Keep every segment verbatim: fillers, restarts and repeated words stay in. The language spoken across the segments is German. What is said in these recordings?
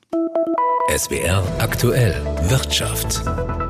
S W R aktuell Wirtschaft.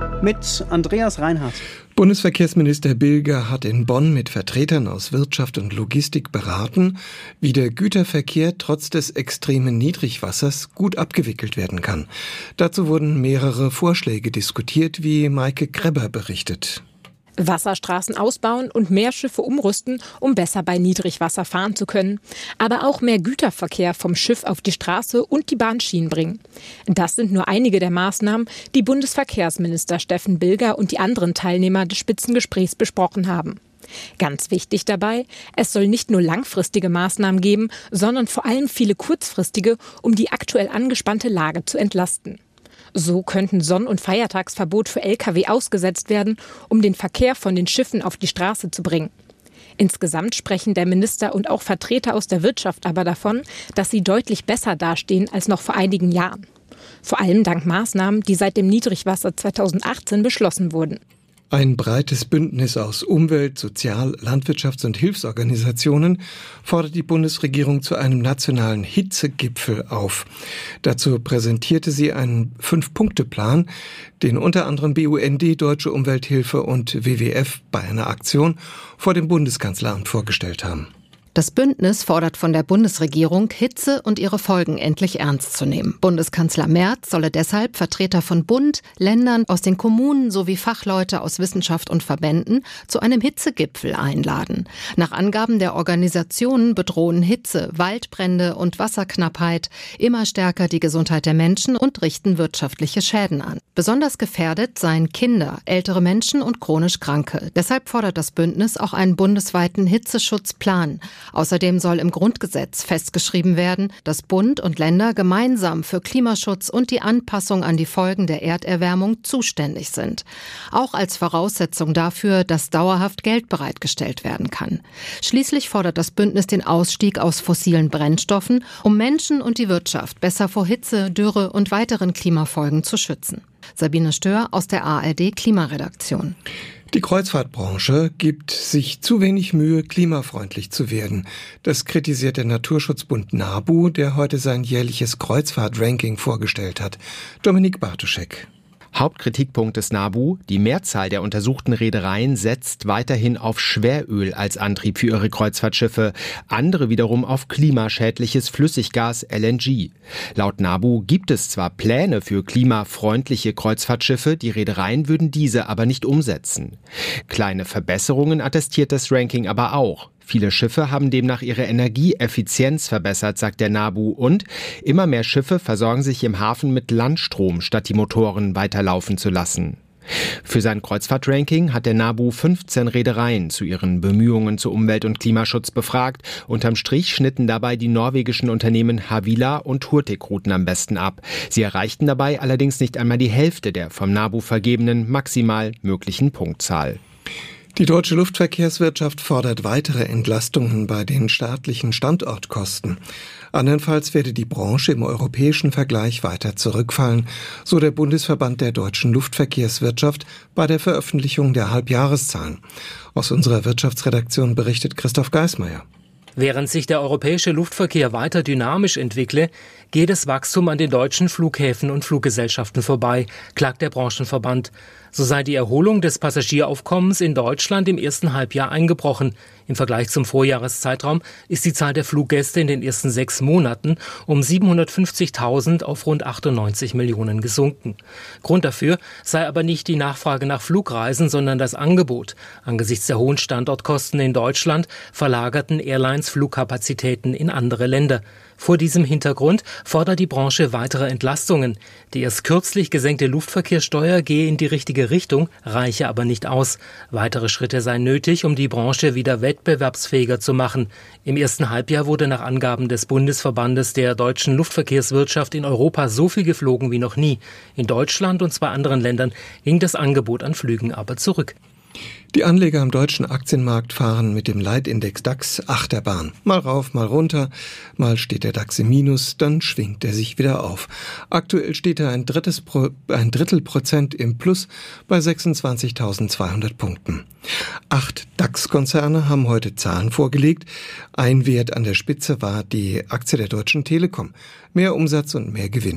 Mit Andreas Reinhardt. Bundesverkehrsminister Bilger hat in Bonn mit Vertretern aus Wirtschaft und Logistik beraten, wie der Güterverkehr trotz des extremen Niedrigwassers gut abgewickelt werden kann. Dazu wurden mehrere Vorschläge diskutiert, wie Maike Grebber berichtet. Wasserstraßen ausbauen und mehr Schiffe umrüsten, um besser bei Niedrigwasser fahren zu können. Aber auch mehr Güterverkehr vom Schiff auf die Straße und die Bahnschienen bringen. Das sind nur einige der Maßnahmen, die Bundesverkehrsminister Steffen Bilger und die anderen Teilnehmer des Spitzengesprächs besprochen haben. Ganz wichtig dabei, es soll nicht nur langfristige Maßnahmen geben, sondern vor allem viele kurzfristige, um die aktuell angespannte Lage zu entlasten. So könnten Sonn- und Feiertagsverbot für L K W ausgesetzt werden, um den Verkehr von den Schiffen auf die Straße zu bringen. Insgesamt sprechen der Minister und auch Vertreter aus der Wirtschaft aber davon, dass sie deutlich besser dastehen als noch vor einigen Jahren. Vor allem dank Maßnahmen, die seit dem Niedrigwasser zweitausendachtzehn beschlossen wurden. Ein breites Bündnis aus Umwelt-, Sozial-, Landwirtschafts- und Hilfsorganisationen fordert die Bundesregierung zu einem nationalen Hitzegipfel auf. Dazu präsentierte sie einen Fünf-Punkte-Plan, den unter anderem B U N D, Deutsche Umwelthilfe und W W F bei einer Aktion vor dem Bundeskanzleramt vorgestellt haben. Das Bündnis fordert von der Bundesregierung, Hitze und ihre Folgen endlich ernst zu nehmen. Bundeskanzler Merz solle deshalb Vertreter von Bund, Ländern, aus den Kommunen sowie Fachleute aus Wissenschaft und Verbänden zu einem Hitzegipfel einladen. Nach Angaben der Organisationen bedrohen Hitze, Waldbrände und Wasserknappheit immer stärker die Gesundheit der Menschen und richten wirtschaftliche Schäden an. Besonders gefährdet seien Kinder, ältere Menschen und chronisch Kranke. Deshalb fordert das Bündnis auch einen bundesweiten Hitzeschutzplan. Außerdem soll im Grundgesetz festgeschrieben werden, dass Bund und Länder gemeinsam für Klimaschutz und die Anpassung an die Folgen der Erderwärmung zuständig sind. Auch als Voraussetzung dafür, dass dauerhaft Geld bereitgestellt werden kann. Schließlich fordert das Bündnis den Ausstieg aus fossilen Brennstoffen, um Menschen und die Wirtschaft besser vor Hitze, Dürre und weiteren Klimafolgen zu schützen. Sabine Stör aus der A R D Klimaredaktion. Die Kreuzfahrtbranche gibt sich zu wenig Mühe, klimafreundlich zu werden. Das kritisiert der Naturschutzbund NABU, der heute sein jährliches Kreuzfahrt-Ranking vorgestellt hat. Dominik Bartoschek. Hauptkritikpunkt des NABU: Die Mehrzahl der untersuchten Reedereien setzt weiterhin auf Schweröl als Antrieb für ihre Kreuzfahrtschiffe, andere wiederum auf klimaschädliches Flüssiggas L N G. Laut NABU gibt es zwar Pläne für klimafreundliche Kreuzfahrtschiffe, die Reedereien würden diese aber nicht umsetzen. Kleine Verbesserungen attestiert das Ranking aber auch. Viele Schiffe haben demnach ihre Energieeffizienz verbessert, sagt der NABU, und immer mehr Schiffe versorgen sich im Hafen mit Landstrom, statt die Motoren weiterlaufen zu lassen. Für sein Kreuzfahrtranking hat der NABU fünfzehn Reedereien zu ihren Bemühungen zu Umwelt- und Klimaschutz befragt. Unterm Strich schnitten dabei die norwegischen Unternehmen Havila und Hurtigruten am besten ab. Sie erreichten dabei allerdings nicht einmal die Hälfte der vom NABU vergebenen maximal möglichen Punktzahl. Die deutsche Luftverkehrswirtschaft fordert weitere Entlastungen bei den staatlichen Standortkosten. Andernfalls werde die Branche im europäischen Vergleich weiter zurückfallen, so der Bundesverband der deutschen Luftverkehrswirtschaft bei der Veröffentlichung der Halbjahreszahlen. Aus unserer Wirtschaftsredaktion berichtet Christoph Geismeier. Während sich der europäische Luftverkehr weiter dynamisch entwickle, geht das Wachstum an den deutschen Flughäfen und Fluggesellschaften vorbei, klagt der Branchenverband. So sei die Erholung des Passagieraufkommens in Deutschland im ersten Halbjahr eingebrochen. Im Vergleich zum Vorjahreszeitraum ist die Zahl der Fluggäste in den ersten sechs Monaten um siebenhundertfünfzigtausend auf rund achtundneunzig Millionen gesunken. Grund dafür sei aber nicht die Nachfrage nach Flugreisen, sondern das Angebot. Angesichts der hohen Standortkosten in Deutschland verlagerten Airlines Flugkapazitäten in andere Länder. Vor diesem Hintergrund fordert die Branche weitere Entlastungen. Die erst kürzlich gesenkte Luftverkehrssteuer gehe in die richtige Richtung, reiche aber nicht aus. Weitere Schritte seien nötig, um die Branche wieder wettbewerbsfähiger zu machen. Im ersten Halbjahr wurde nach Angaben des Bundesverbandes der deutschen Luftverkehrswirtschaft in Europa so viel geflogen wie noch nie. In Deutschland und zwei anderen Ländern ging das Angebot an Flügen aber zurück. Die Anleger am deutschen Aktienmarkt fahren mit dem Leitindex DAX Achterbahn. Mal rauf, mal runter, mal steht der DAX im Minus, dann schwingt er sich wieder auf. Aktuell steht er ein, drittes Pro, ein Drittel Prozent im Plus bei sechsundzwanzigtausendzweihundert Punkten. Acht DAX-Konzerne haben heute Zahlen vorgelegt. Ein Wert an der Spitze war die Aktie der Deutschen Telekom. Mehr Umsatz und mehr Gewinn.